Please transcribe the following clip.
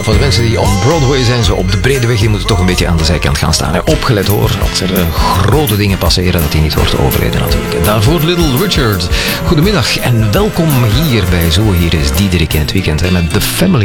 voor de mensen die op Broadway zijn, zo op de brede weg, die moeten toch een beetje aan de zijkant gaan staan. Hè. Opgelet hoor, als er grote dingen passeren, dat hij niet wordt overreden natuurlijk. En daarvoor Little Richard. Goedemiddag en welkom hier bij Zo. Hier is Diederik in het weekend hè, met The Family